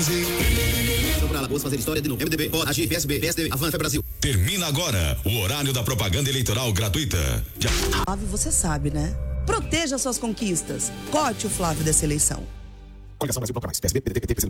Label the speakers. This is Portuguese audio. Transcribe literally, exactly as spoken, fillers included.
Speaker 1: Para Alagoas fazer história de novo. M D B, P O D, Agir, P S B, P S D B, Avança Brasil.
Speaker 2: Termina agora o horário da propaganda eleitoral gratuita. Já.
Speaker 3: Flávio, você sabe, né? Proteja suas conquistas. Cote o Flávio dessa eleição.
Speaker 1: Coligação Brasil Proclamais. P S B, P D T, P T, P C